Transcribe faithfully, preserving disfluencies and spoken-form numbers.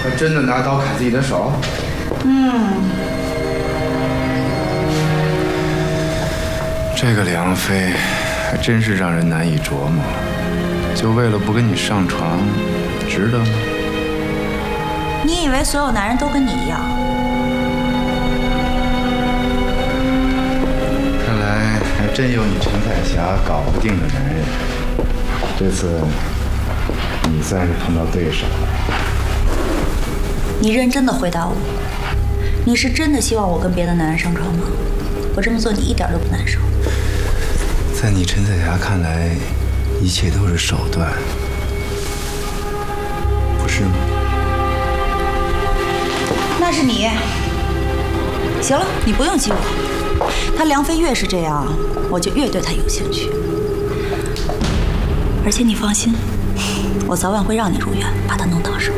他真的拿刀砍自己的手？ 嗯。 这个梁飞还真是让人难以琢磨。就为了不跟你上床，值得吗？ 你以为所有男人都跟你一样？ 看来还真有你陈彩霞搞不定的男人。这次你算是碰到对手了。 你认真的回答我，你是真的希望我跟别的男人上床吗？我这么做你一点都不难受。 在你陈彩霞看来，一切都是手段，不是吗？ 那是你。行了，你不用激我。他梁飞越是这样，我就越对他有兴趣。而且你放心，我早晚会让你如愿，把他弄到手。